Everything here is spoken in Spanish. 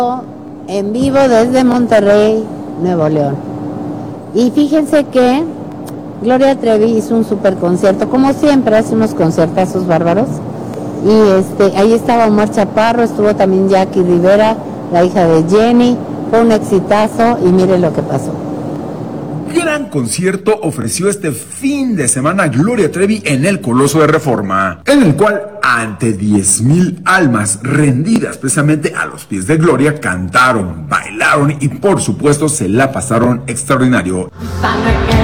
En vivo desde Monterrey, Nuevo León. Y fíjense que Gloria Trevi hizo un super concierto, como siempre hace unos concertazos bárbaros. Y ahí estaba Omar Chaparro, estuvo también Jackie Rivera, la hija de Jenny, fue un exitazo y mire lo que pasó. Gran concierto ofreció este fin de semana Gloria Trevi en el Coloso de Reforma, en el cual ante 10,000 almas rendidas precisamente a los pies de Gloria, cantaron, bailaron y por supuesto se la pasaron extraordinario.